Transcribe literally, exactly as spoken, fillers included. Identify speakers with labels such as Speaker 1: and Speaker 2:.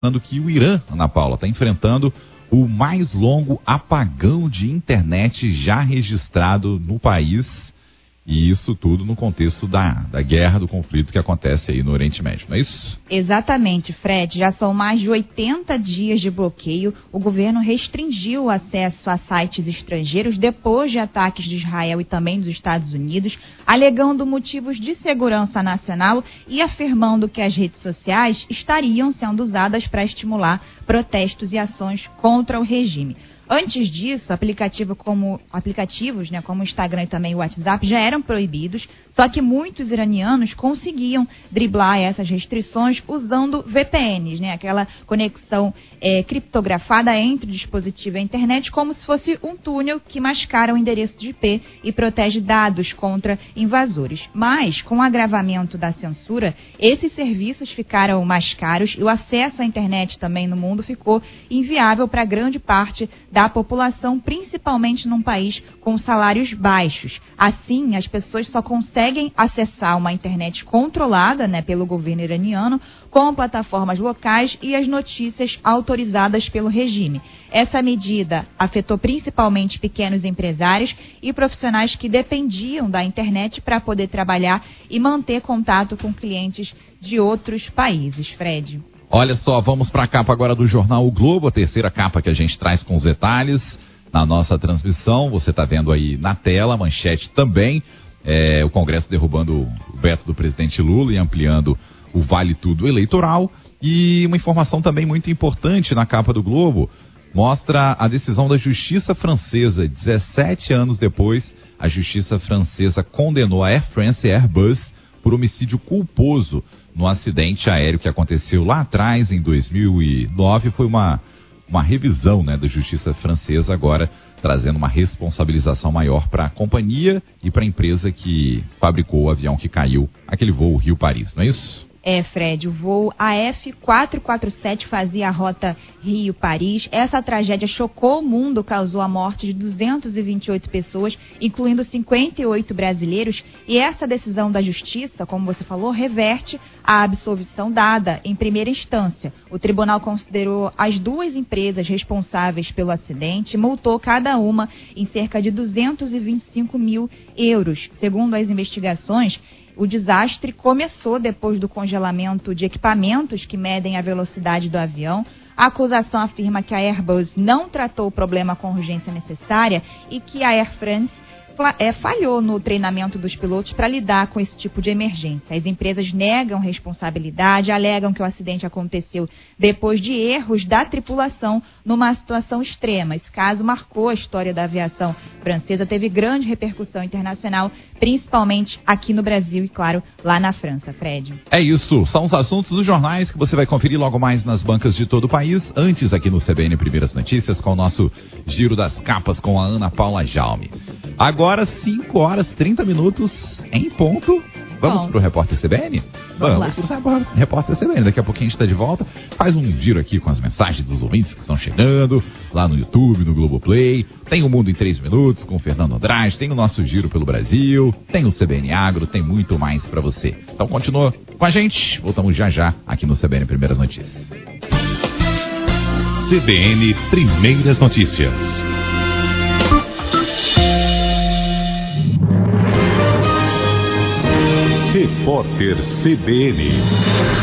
Speaker 1: que o Irã, Ana Paula, está enfrentando o mais longo apagão de internet já registrado no país. E isso tudo no contexto da, da guerra, do conflito que acontece aí no Oriente Médio, não é isso?
Speaker 2: Exatamente, Fred. Já são mais de oitenta dias de bloqueio. O governo restringiu o acesso a sites estrangeiros depois de ataques de Israel e também dos Estados Unidos, alegando motivos de segurança nacional e afirmando que as redes sociais estariam sendo usadas para estimular protestos e ações contra o regime. Antes disso, aplicativo como, aplicativos né, como o Instagram e também o WhatsApp já eram proibidos, só que muitos iranianos conseguiam driblar essas restrições usando V P Ns, né, aquela conexão é, criptografada entre o dispositivo e a internet, como se fosse um túnel que mascara o endereço de I P e protege dados contra invasores. Mas, com o agravamento da censura, esses serviços ficaram mais caros e o acesso à internet também no mundo ficou inviável para grande parte da população, principalmente num país com salários baixos. Assim, as pessoas só conseguem acessar uma internet controlada, né, pelo governo iraniano, com plataformas locais e as notícias autorizadas pelo regime. Essa medida afetou principalmente pequenos empresários e profissionais que dependiam da internet para poder trabalhar e manter contato com clientes de outros países. Fred.
Speaker 1: Olha só, vamos para a capa agora do jornal O Globo, a terceira capa que a gente traz com os detalhes na nossa transmissão. Você está vendo aí na tela, a manchete também, é, o Congresso derrubando o veto do presidente Lula e ampliando o Vale Tudo eleitoral. E uma informação também muito importante na capa do Globo, mostra a decisão da Justiça Francesa. dezessete anos depois, a Justiça Francesa condenou a Air France e a Airbus por homicídio culposo no acidente aéreo que aconteceu lá atrás, em dois mil e nove. Foi uma, uma revisão, né, da Justiça Francesa, agora trazendo uma responsabilização maior para a companhia e para a empresa que fabricou o avião que caiu, aquele voo Rio-Paris, não é isso?
Speaker 2: É, Fred, o voo A F quatrocentos e quarenta e sete fazia a rota Rio-Paris. Essa tragédia chocou o mundo, causou a morte de duzentas e vinte e oito pessoas, incluindo cinquenta e oito brasileiros. E essa decisão da Justiça, como você falou, reverte a absolvição dada em primeira instância. O tribunal considerou as duas empresas responsáveis pelo acidente e multou cada uma em cerca de duzentos e vinte e cinco mil euros. Segundo as investigações, o desastre começou depois do congelamento de equipamentos que medem a velocidade do avião. A acusação afirma que a Airbus não tratou o problema com a urgência necessária e que a Air France é, falhou no treinamento dos pilotos para lidar com esse tipo de emergência. As empresas negam responsabilidade, alegam que o acidente aconteceu depois de erros da tripulação numa situação extrema. Esse caso marcou a história da aviação francesa, teve grande repercussão internacional, principalmente aqui no Brasil e, claro, lá na França. Fred.
Speaker 1: É isso, são os assuntos dos jornais que você vai conferir logo mais nas bancas de todo o país, antes aqui no C B N Primeiras Notícias, com o nosso Giro das Capas com a Ana Paula Jaume. Agora, cinco horas e trinta minutos em ponto. Vamos Bom. pro Repórter C B N? Vamos, Vamos pro Repórter C B N. Daqui a pouquinho a gente está de volta. Faz um giro aqui com as mensagens dos ouvintes que estão chegando, lá no YouTube, no Globoplay. Tem o Mundo em três minutos com o Fernando Andrade, tem o nosso Giro pelo Brasil, tem o C B N Agro, tem muito mais para você. Então continua com a gente. Voltamos já já aqui no C B N Primeiras Notícias.
Speaker 3: C B N Primeiras Notícias. Repórter C B N.